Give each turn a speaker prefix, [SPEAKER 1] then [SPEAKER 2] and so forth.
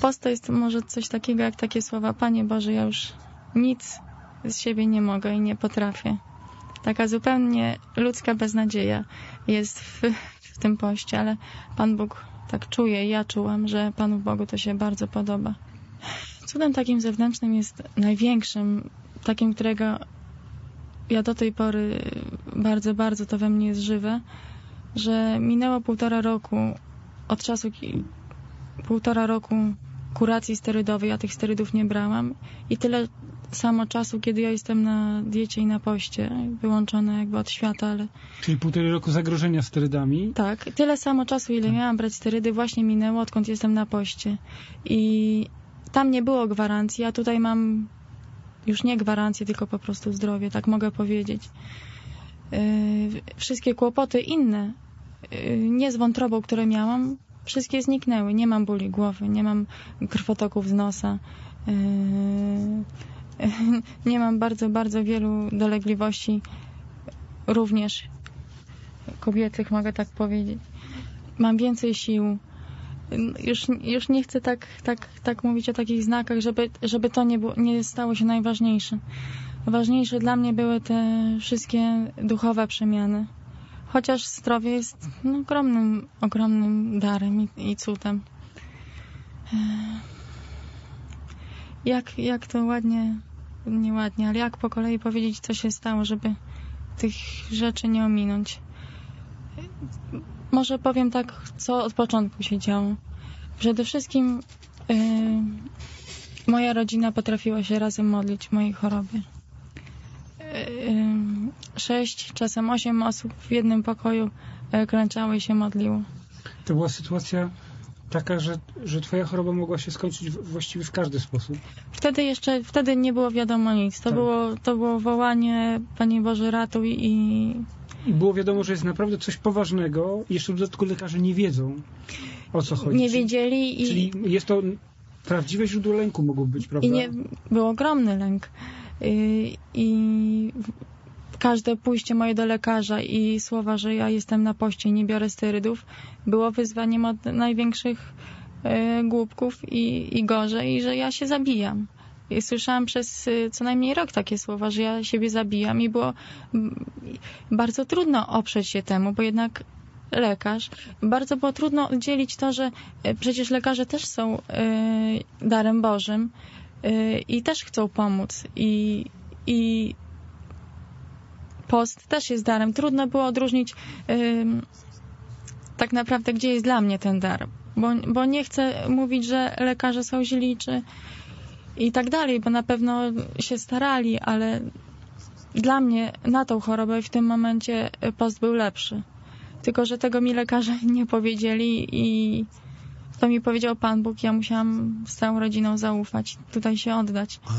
[SPEAKER 1] Post to jest może coś takiego jak takie słowa: Panie Boże, ja już nic z siebie nie mogę i nie potrafię. Taka zupełnie ludzka beznadzieja jest w tym poście, ale Pan Bóg tak czuje i ja czułam, że Panu Bogu to się bardzo podoba. Cudem takim zewnętrznym jest największym, takim, którego ja do tej pory bardzo, bardzo to we mnie jest żywe, że minęło 1,5 roku od czasu, 1,5 roku kuracji sterydowej, ja tych sterydów nie brałam i tyle samo czasu, kiedy ja jestem na diecie i na poście, wyłączona jakby od świata, ale...
[SPEAKER 2] Czyli 1,5 roku zagrożenia sterydami?
[SPEAKER 1] Tak, tyle samo czasu, ile miałam brać sterydy, właśnie minęło, odkąd jestem na poście. I tam nie było gwarancji, a tutaj mam już nie gwarancję, tylko po prostu zdrowie, tak mogę powiedzieć. Wszystkie kłopoty inne, nie z wątrobą, które miałam, wszystkie zniknęły. Nie mam bóli głowy, nie mam krwotoków z nosa, nie mam bardzo, bardzo wielu dolegliwości, również kobiecych, mogę tak powiedzieć. Mam więcej sił. Już nie chcę tak mówić o takich znakach, żeby to nie stało się najważniejsze. Ważniejsze dla mnie były te wszystkie duchowe przemiany. Chociaż zdrowie jest ogromnym darem i cudem. Jak to nie ładnie, ale jak po kolei powiedzieć, co się stało, żeby tych rzeczy nie ominąć. Może powiem tak, co od początku się działo. Przede wszystkim moja rodzina potrafiła się razem modlić w mojej chorobie. 6, czasem 8 osób w jednym pokoju klęczało i się modliło.
[SPEAKER 2] To była sytuacja taka, że twoja choroba mogła się skończyć właściwie w każdy sposób.
[SPEAKER 1] Wtedy nie było wiadomo nic. To było wołanie: Panie Boże, ratuj i
[SPEAKER 2] było wiadomo, że jest naprawdę coś poważnego i jeszcze w dodatku lekarze nie wiedzą, o co chodzi.
[SPEAKER 1] Nie wiedzieli.
[SPEAKER 2] Czyli jest to prawdziwe źródło lęku mogło być, prawda?
[SPEAKER 1] Był ogromny lęk. I każde pójście moje do lekarza i słowa, że ja jestem na poście i nie biorę sterydów, było wyzwaniem od największych głupków i gorzej, i że ja się zabijam. I słyszałam przez co najmniej rok takie słowa, że ja siebie zabijam, i było bardzo trudno oprzeć się temu, bo jednak lekarz, bardzo było trudno oddzielić to, że przecież lekarze też są darem Bożym i też chcą pomóc i post też jest darem. Trudno było odróżnić tak naprawdę, gdzie jest dla mnie ten dar, bo nie chcę mówić, że lekarze są źli i tak dalej, bo na pewno się starali, ale dla mnie na tą chorobę w tym momencie post był lepszy. Tylko że tego mi lekarze nie powiedzieli i to mi powiedział Pan Bóg. Ja musiałam z całą rodziną zaufać, tutaj się oddać.